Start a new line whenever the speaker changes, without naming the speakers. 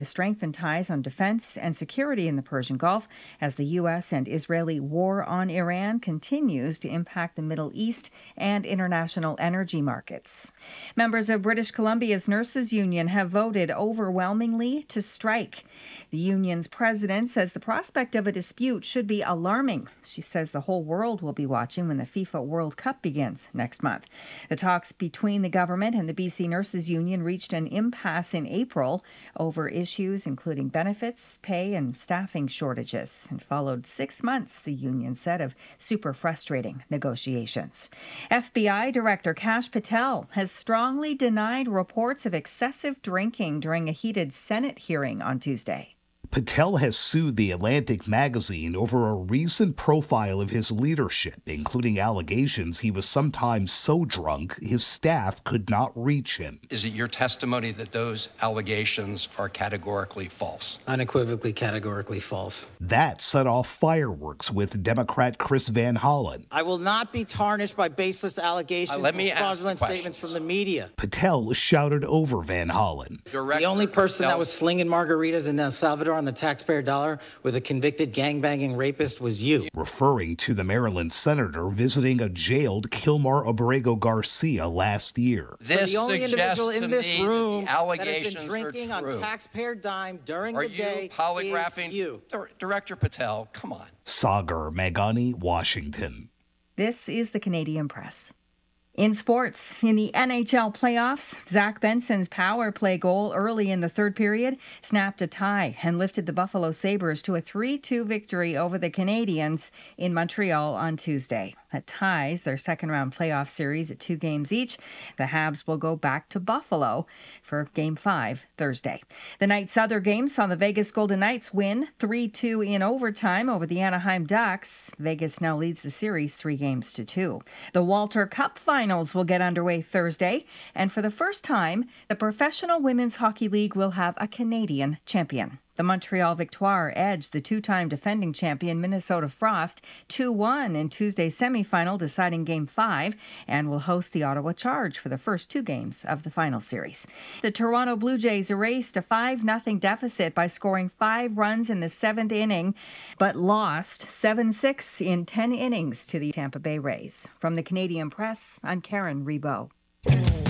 to strengthen ties on defense and security in the Persian Gulf as the U.S. and Israeli war on Iran continues to impact the Middle East and international energy markets. Members of British Columbia's nurses union have voted overwhelmingly to strike. The union's president says the prospect of a dispute should be alarming. She says the whole world will be watching when the FIFA World Cup begins next month. The talks between the government and the BC Nurses Union reached an impasse in April over issues including benefits, pay, and staffing shortages, and followed 6 months, the union said, of super frustrating negotiations. FBI Director Kash Patel has strongly denied reports of excessive drinking during a heated Senate hearing on Tuesday.
Patel has sued The Atlantic magazine over a recent profile of his leadership, including allegations he was sometimes so drunk his staff could not reach him.
Is it your testimony that those allegations are categorically false?
Unequivocally, categorically false.
That set off fireworks with Democrat Chris Van Hollen.
I will not be tarnished by baseless allegations
Let me
and fraudulent statements from the media.
Patel shouted over Van Hollen.
The only person that was slinging margaritas in El Salvador on the taxpayer dollar with a convicted gangbanging rapist was you.
Referring to the Maryland senator visiting a jailed Kilmar Abrego Garcia last year.
This
the only individual in this room
that
has been drinking on taxpayer dime during the day is you.
Director Patel, come on.
Sagar Magani, Washington.
This is the Canadian Press. In sports, in the NHL playoffs, Zach Benson's power play goal early in the third period snapped a tie and lifted the Buffalo Sabres to a 3-2 victory over the Canadiens in Montreal on Tuesday. That ties their second-round playoff series at 2 games each. The Habs will go back to Buffalo for Game 5 Thursday. The night's other game saw the Vegas Golden Knights win 3-2 in overtime over the Anaheim Ducks. Vegas now leads the series 3-2. The Walter Cup finals will get underway Thursday, and for the first time, the Professional Women's Hockey League will have a Canadian champion. The Montreal Victoire edged the 2-time defending champion Minnesota Frost 2-1 in Tuesday's semifinal, deciding Game 5, and will host the Ottawa Charge for the first 2 games of the final series. The Toronto Blue Jays erased a 5-0 deficit by scoring 5 runs in the 7th inning, but lost 7-6 in 10 innings to the Tampa Bay Rays. From the Canadian Press, I'm Karen Rebow.